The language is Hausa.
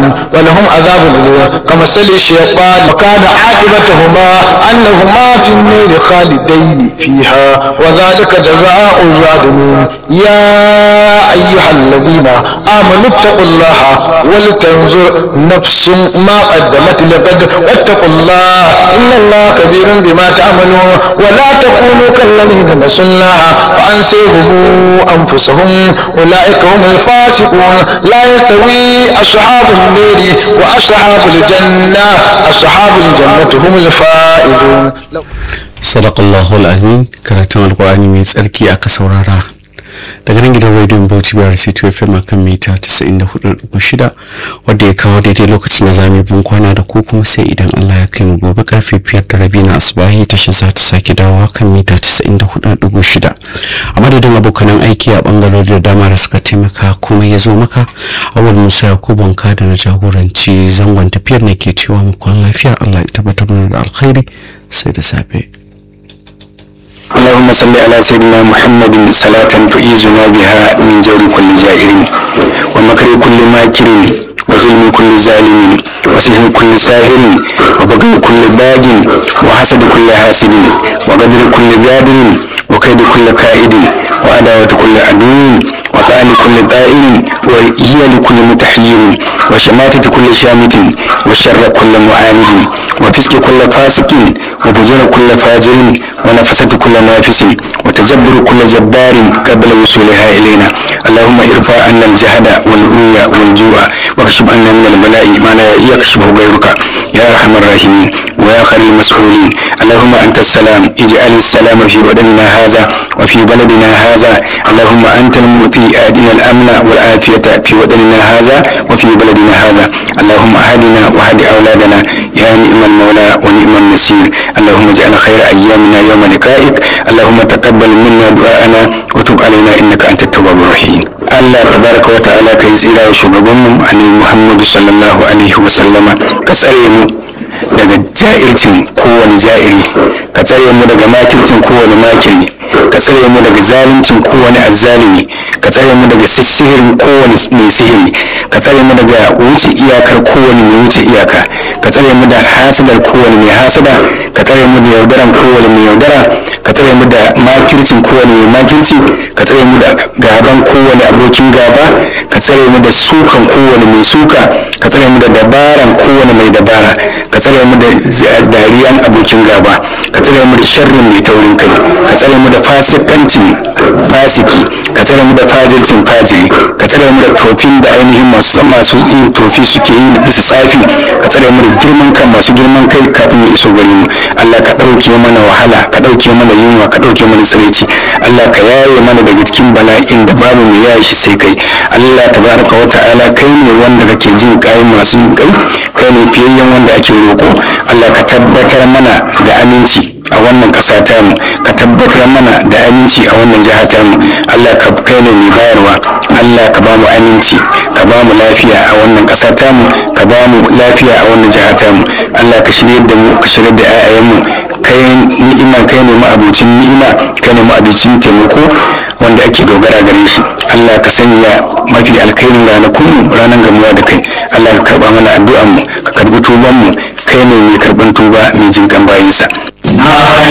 ولهم عذاب أليم كمثل الشيطان وكان عاقبتهما أنهما في النار خالدين فيها وذلك جزاء الظالمين يا أيها الذين آمنوا اتقوا الله ولتنظر نفس ما قدمت لغد واتقوا الله إن الله كبير بما تعملون ولا تكونوا كالذين نسوا الله فأنسيهم أنفسهم أولئك هم الفاسقون لا يستوي أصحاب النار وأصحاب الجنة أصحاب الجنة هم الفائزون. صدق الله العظيم. karatun alkur'ani mai tsarki aka saurara daga nan gidan rediyon Bauchi BRC2 FM akan mita 94.6 wanda ya kawo daidai lokacin da zamu bin kwana da ku, kuma sai idan Allah ya kai mu gobe karfe 5:30 na asubahi tashin sa ta sake dawowa kan mita 94.6. a madadin abokanan aiki a bangarori da dama da suka taimaka kuma ya zo maka, Awal Musa Yakubu ka da na jagoranci zangon tafiyar ne ke cewa mu kwan lafiya. Allah ya tabbatar mana da alkhairi, sai da safe. اللهم صل على سيدنا محمد صلاة تعيذنا بها من جور كل جائر ومكر كل ماكر وظلم كل ظالم وسحر كل ساحر وبغي كل باغ وحسد كل حاسد وقدر كل قادر وكيد كل كائد وعداوة كل عدو وطعن كل طائر وهي لكل متحير وشماتة كل شامت وشر كل معاند وفسق كل فاسق وفجر كل فاجر ونفسة كل نافس وتجبر كل جبار قبل وصولها إلينا. اللهم ارفع عنا الجهد والعري والجوع واكشف عنا من البلاء ما لا يكشفه غيرك يا أرحم الراحمين ويا خير المسؤولين. اللهم أنت السلام، اجعل السلام في بدننا هذا وفي بلدنا هذا. اللهم أنت المؤتي آدنا الأمن والعافية في بدننا هذا وفي بلدنا هذا. اللهم أهدنا وهد أولادنا يا نعم المولى ونعم النصير. اللهم اجعل خير أيامنا يوم لقائك. اللهم تقبل منا دعاءنا وتب علينا إنك أنت التواب الرحيم. Allah tabaraka wa ta'ala kai tsira wa shugabanmu annabi Muhammadu sallallahu alaihi wa sallama, ka tsare mu daga ja'ircin kowane ja'iri, ka tsare mu daga makircin kowane makiri, ka tsare mu daga zaluncin kowane azzalimi, ka tsare mu daga sihirin kowane mai sihiri, ka tsare mu daga wuce iyakar kowane mai wuce iyaka, ka tsare mu da hasadar kowane mai hasada, ka tsare mu da yaudaran kowane mai yaudara, ka tsare mu da makircin kowane mai makirci, ka tsare mu da gaban kowane abokin gaba, ka tsare mu da sukan kowane mai suka, ka tsare mu da dabaran kowane mai dabara, ka tsare mu da dariyan abokin gaba, ka tsare mu da sharrin mai taurin kai, ka tsare mu da fasikancin fasiki, ka tsare mu da fajircin fajiri, ka tsare mu da tofin da ainihin masu yin tofi suke yi bisa tsafi, ka tsare mu da girman kan masu girman kai kafin ya iso gare mu. Allah ka ɗauke mana wahala, ka ɗauke mana yunwa, ka ɗauke mana tsiraici. Allah ka yaye mana daga cikin bala'in da babu mai yaye shi sai kai. Allah tabaraka wa ta'ala kai ne wanda kake jin kai masu yin kai ne fiyayyen wanda ake roko. Allah ka tabbatar mana da aminci a wannan ƙasa tamu, ka tabbatar mana da aminci a wannan jiha tamu. Allah ka kai ne mai bayarwa. Allah ka ba mu aminci, ka ba mu lafiya a wannan ƙasa tamu, ka ba mu lafiya a wannan jiha tamu. Allah ka shirye da mu, ka shirye da 'ya'yanmu. Kai ni'ima, kai ne ma'abocin ni'ima, kai ne ma'abocin taimako wanda ake dogara gare shi. Allah ka sanya mafi alkhairin ranakun ranar gamuwa da kai. Allah ka karba mana addu'an mu, ka karbi tuban mu, kai ne mai karban tuba mai jinkan bayinsa.